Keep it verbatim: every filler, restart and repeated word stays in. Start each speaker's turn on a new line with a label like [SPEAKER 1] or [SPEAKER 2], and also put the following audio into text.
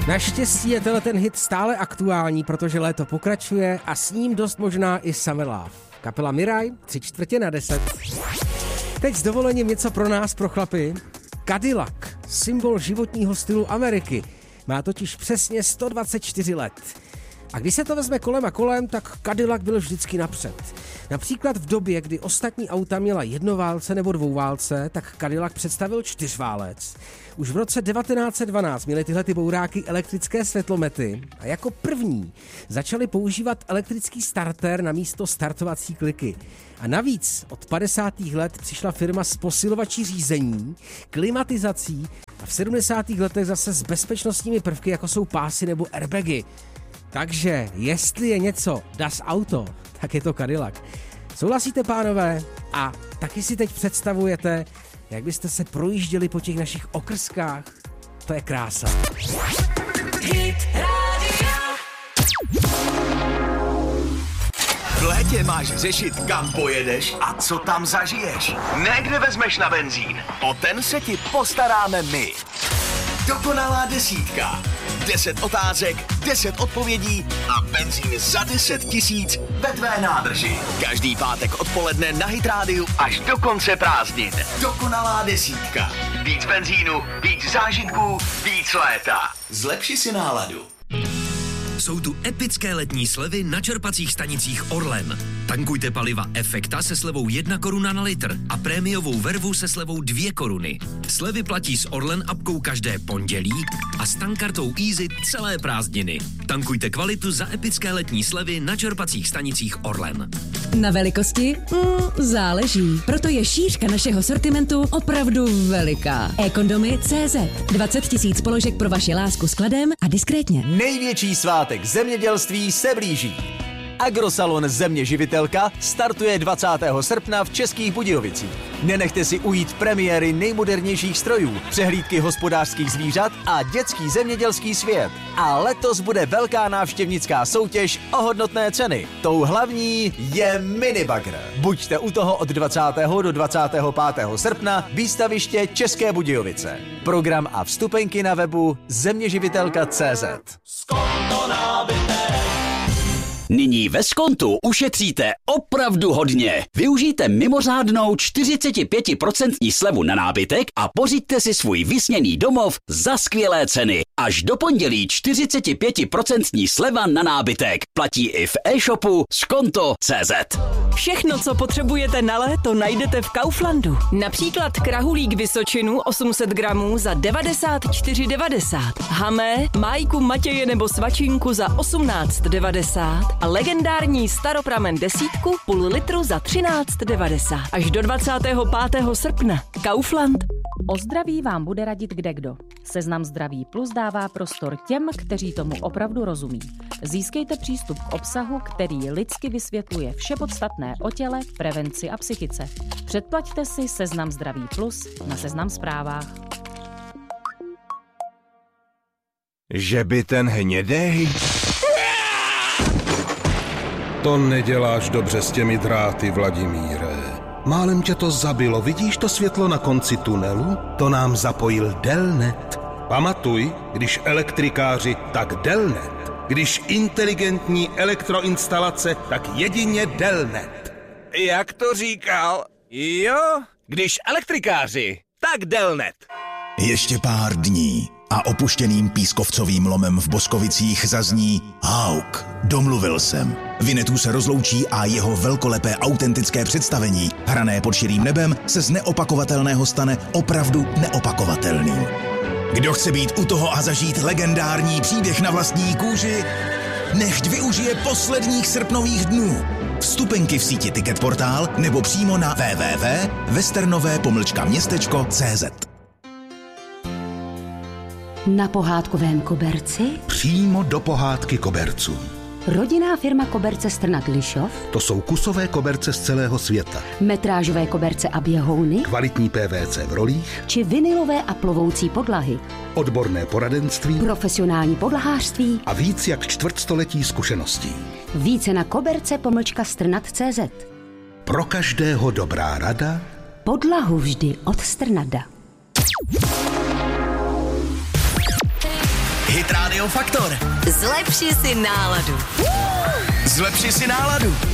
[SPEAKER 1] Naštěstí je tenhle ten hit stále aktuální, protože léto pokračuje a s ním dost možná i Summer Love. Kapela Miraj, tři čtvrtě na deset. Teď s dovolením něco pro nás, pro chlapy. Cadillac, symbol životního stylu Ameriky, má totiž přesně sto dvacet čtyři let. A když se to vezme kolem a kolem, tak Cadillac byl vždycky napřed. Například v době, kdy ostatní auta měla jednoválce nebo dvouválce, tak Cadillac představil čtyřválec. Už v roce devatenáct set dvanáct měly tyhle ty bouráky elektrické světlomety a jako první začali používat elektrický starter na místo startovací kliky. A navíc od padesátých let přišla firma s posilovačí řízení, klimatizací a v sedmdesátých letech zase s bezpečnostními prvky, jako jsou pásy nebo airbagy. Takže jestli je něco das Auto, tak je to Cadillac. Souhlasíte, pánové? A taky si teď představujete, jak byste se projížděli po těch našich okrskách? To je krása.
[SPEAKER 2] V létě máš řešit, kam pojedeš a co tam zažiješ. Ne kde vezmeš na benzín. O ten se ti postaráme my. Dokonalá desítka. deset otázek, deset odpovědí a benzín za deset tisíc ve tvé nádrži. Každý pátek odpoledne na Hit Rádiu až do konce prázdnin. Dokonalá desítka. Víc benzínu, víc zážitků, víc léta. Zlepši si náladu.
[SPEAKER 3] Jsou tu epické letní slevy na čerpacích stanicích Orlen. Tankujte paliva Efekta se slevou jedna koruna na litr a prémiovou vervu se slevou dvě koruny. Slevy platí s Orlen apkou každé pondělí a s tankkartou Easy celé prázdniny. Tankujte kvalitu za epické letní slevy na čerpacích stanicích Orlen.
[SPEAKER 4] Na velikosti? Mm, záleží. Proto je šířka našeho sortimentu opravdu veliká. E-kondomy tečka cé zet. dvacet tisíc položek pro vaši lásku s kladem a diskrétně.
[SPEAKER 5] Největší svátek zemědělství se blíží. Agrosalon Země živitelka startuje dvacátého srpna v Českých Budějovicích. Nenechte si ujít premiéry nejmodernějších strojů, přehlídky hospodářských zvířat a dětský zemědělský svět. A letos bude velká návštěvnická soutěž o hodnotné ceny. Tou hlavní je minibagr. Buďte u toho od dvacátého do dvacátého pátého srpna, výstaviště České Budějovice. Program a vstupenky na webu zeměživitelka tečka cé zet.
[SPEAKER 6] Nyní ve Skontu ušetříte opravdu hodně. Využijte mimořádnou čtyřicet pět procent slevu na nábytek a pořiďte si svůj vysněný domov za skvělé ceny. Až do pondělí čtyřicet pět procent sleva na nábytek. Platí i v e-shopu skonto tečka cé zet.
[SPEAKER 7] Všechno, co potřebujete na léto, najdete v Kauflandu. Například krahulík Vysočinu osm set gramů za devadesát čtyři devadesát. Hamé, májku Matěje nebo svačinku za osmnáct devadesát. A legendární staropramen desítku půl litru za třináct devadesát. Až do dvacátého pátého srpna. Kaufland.
[SPEAKER 8] O zdraví vám bude radit kdekdo. Seznam Zdraví Plus dává prostor těm, kteří tomu opravdu rozumí. Získejte přístup k obsahu, který lidsky vysvětluje vše podstatné o těle, prevenci a psychice. Předplaťte si Seznam Zdraví Plus na Seznam Zprávách.
[SPEAKER 9] Že by ten hnědej... To neděláš dobře s těmi dráty, Vladimíre. Málem tě to zabilo, vidíš to světlo na konci tunelu? To nám zapojil Delnet. Pamatuj, když elektrikáři, tak Delnet. Když inteligentní elektroinstalace, tak jedině Delnet.
[SPEAKER 2] Jak to říkal? Jo, když elektrikáři, tak Delnet.
[SPEAKER 10] Ještě pár dní a opuštěným pískovcovým lomem v Boskovicích zazní Hauk, domluvil jsem. Vinetů se rozloučí a jeho velkolepé autentické představení, hrané pod širým nebem, se z neopakovatelného stane opravdu neopakovatelným. Kdo chce být u toho a zažít legendární příběh na vlastní kůži, nechť využije posledních srpnových dnů. Vstupenky v síti Ticketportál nebo přímo na w w w tečka westernové pomlčka městečko tečka cé zet.
[SPEAKER 11] Na pohádkovém koberci?
[SPEAKER 9] Přímo do pohádky koberců.
[SPEAKER 11] Rodinná firma Koberce Strnad Lišov?
[SPEAKER 9] To jsou kusové koberce z celého světa.
[SPEAKER 11] Metrážové koberce a běhouny?
[SPEAKER 9] Kvalitní P V C v rolích?
[SPEAKER 11] Či vinylové a plovoucí podlahy?
[SPEAKER 9] Odborné poradenství?
[SPEAKER 11] Profesionální podlahářství?
[SPEAKER 9] A víc jak čtvrtstoletí zkušeností.
[SPEAKER 11] Více na koberce pomlčka strnad tečka cé zet.
[SPEAKER 9] Pro každého dobrá rada.
[SPEAKER 11] Podlahu vždy od Strnada.
[SPEAKER 2] Hit Radio Faktor.
[SPEAKER 12] Zlepši si náladu.
[SPEAKER 2] Zlepši si náladu.